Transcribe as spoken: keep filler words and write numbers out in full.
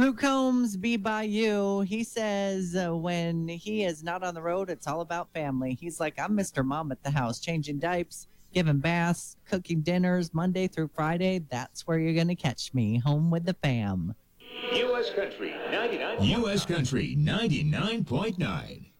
Luke Combs, Be By You, he says uh, when he is not on the road, it's all about family. He's like, I'm Mister Mom at the house, changing diapers, giving baths, cooking dinners Monday through Friday. That's where you're going to catch me, home with the fam. U S Country ninety-nine. U S Country ninety-nine point nine.